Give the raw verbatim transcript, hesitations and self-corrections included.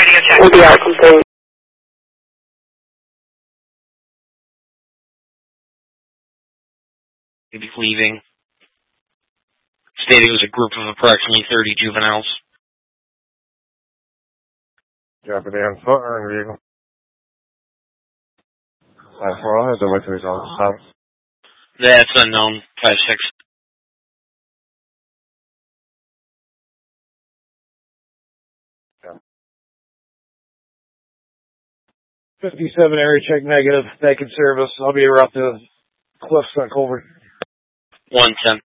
radio check. We'll be out complete. Maybe leaving. Stated it was a group of approximately thirty juveniles. Jeopardy on foot or in vehicle? five four, I'll have the way to his office. That's unknown. five six. Yeah. fifty-seven area check negative. Back in service. I'll be around the cliffs on Culver. one ten.